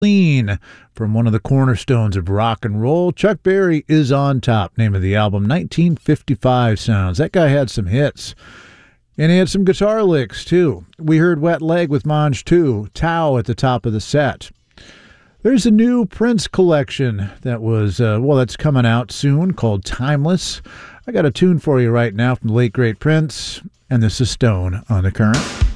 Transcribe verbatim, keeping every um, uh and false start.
Lean from one of the cornerstones of rock and roll. Chuck Berry is on top. Name of the album, nineteen fifty-five sounds. That guy had some hits. And he had some guitar licks, too. We heard Wet Leg with Monge two, Tao at the top of the set. There's a new Prince collection that was, uh, well, that's coming out soon called Timeless. I got a tune for you right now from the late, great Prince, and this is Stone on The Current.